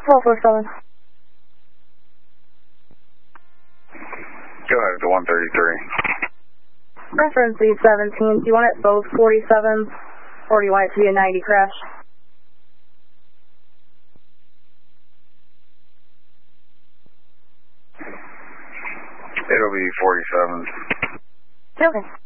1247. Go ahead to 133. Reference E17. Do you want it both 47s or do you want it to be a 90 crash? It'll be 47s. Okay.